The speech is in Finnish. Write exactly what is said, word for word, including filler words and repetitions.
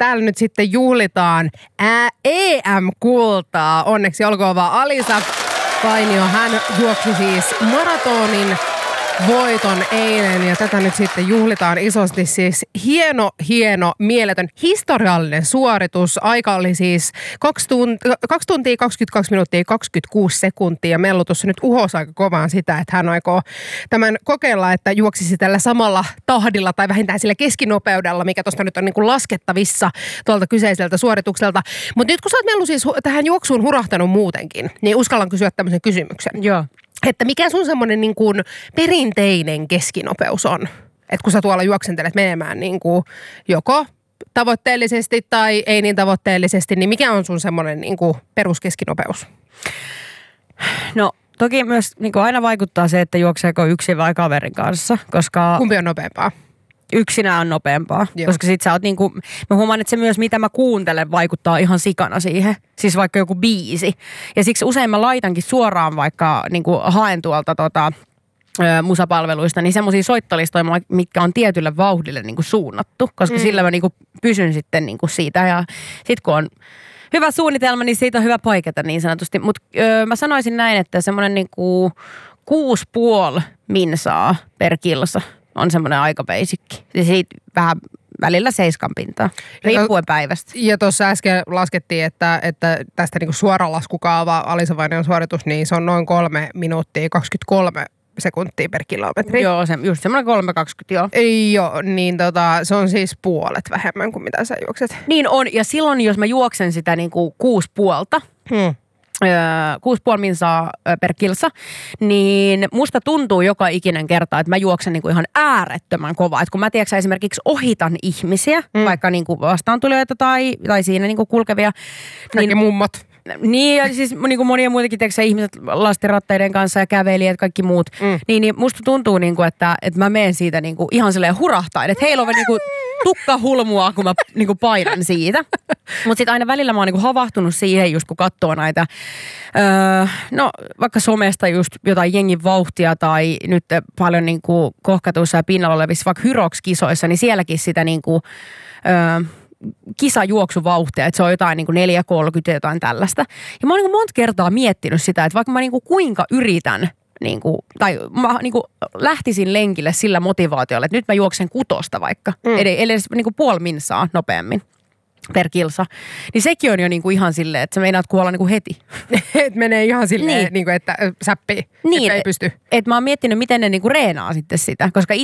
täällä nyt sitten juhlitaan ää, E M-kultaa. Onneksi olkoon vaan Alisa Painio. Hän juoksi siis maratonin voiton eilen ja tätä nyt sitten juhlitaan isosti. Siis hieno, hieno, mieletön, historiallinen suoritus. Aika oli siis kaksi tuntia, kaksi tuntia kaksikymmentäkaksi minuuttia kaksikymmentäkuusi sekuntia ja mellutus nyt uhosi aika kovaan sitä, että hän aikoo tämän kokeilla, että juoksisi tällä samalla tahdilla tai vähintään sillä keskinopeudella, mikä tuosta nyt on niin kuin laskettavissa tuolta kyseiseltä suoritukselta. Mutta nyt kun sä oot mellu siis tähän juoksuun hurahtanut muutenkin, niin uskallan kysyä tämmöisen kysymyksen. Joo. Että mikä sun semmoinen niin kuin perinteinen keskinopeus on? Että kun sä tuolla juoksentelet menemään niin kuin joko tavoitteellisesti tai ei niin tavoitteellisesti, niin mikä on sun semmoinen niin kuin peruskeskinopeus? No toki myös niin kuin aina vaikuttaa se, että juokseeko yksin vai kaverin kanssa, koska... Kumpi on nopeampaa? Yksinään on nopeampaa, Joo. koska sit sä oot niinku, mä huomaan, että se myös mitä mä kuuntelen vaikuttaa ihan sikana siihen, siis vaikka joku biisi. Ja siksi usein mä laitankin suoraan vaikka niinku haen tuolta tota, ö, musapalveluista, niin semmosia soittolistoja, mitkä on tietylle vauhdille niinku suunnattu, koska mm. sillä mä niinku pysyn sitten niinku siitä ja sit kun on hyvä suunnitelma, niin siitä on hyvä paikata niin sanotusti. Mutta mä sanoisin näin, että semmoinen niinku kuusi puoli minsaa per kilsa on semmoinen aika basicki. Ja siitä vähän välillä seiskan pintaa, riippuen päivästä. Ja tuossa äsken laskettiin, että, että tästä niinku suora laskukaava Alisa Painion suoritus, niin se on noin kolme minuuttia kaksikymmentäkolme sekuntia per kilometri. Joo, se, just semmoinen kolme kaksikymmentä, joo. Ei joo, niin tota, se on siis puolet vähemmän kuin mitä sä juokset. Niin on, ja silloin jos mä juoksen sitä niinku kuusi puolta, hmm. kuusi puoli minsaa per kilsa, niin musta tuntuu joka ikinen kerta, että mä juoksen niinku ihan äärettömän kovaa. Et kun mä tiedätkö, esimerkiksi ohitan ihmisiä, mm. vaikka niinku vastaantulijoita tai, tai siinä niinku kulkevia. Kaikki niin, mummot. Niin, ja siis niin kuin monia muitakin tiedätkö, ihmiset lastenratteiden kanssa ja kävelijät, kaikki muut. Mm. Niin, niin musta tuntuu, niin kuin, että, että mä menen siitä niin kuin, ihan silleen hurahtain. Että heillä on niin kuin, tukka hulmua, kun mä niin kuin, painan siitä. Mutta sitten aina välillä mä oon niin kuin, havahtunut siihen, just kun katsoo näitä, öö, no vaikka somesta just jotain jengin vauhtia tai nyt paljon niin kuin, kohkatuissa ja pinnalla olevissa vaikka Hyrox-kisoissa, niin sielläkin sitä niin kuin, öö, kisajuoksuvauhtia, että se on jotain niin kuin neljä kolmekymmentä jotain tällaista. Ja mä oon niin kuin monta kertaa miettinyt sitä, että vaikka mä niin kuin kuinka yritän, niin kuin, tai mä niin kuin lähtisin lenkille sillä motivaatiolla, että nyt mä juoksen kutosta vaikka, mm. eli edes niin kuin puoli minsaa nopeammin per kilsa, niin sekin on jo niinku ihan silleen, että sä meinaat kuolla niinku heti. Että menee ihan silleen, niin. Niinku, että säppii, niin, että ei pysty. Että mä oon miettinyt, miten ne niinku reenaa sitten sitä, koska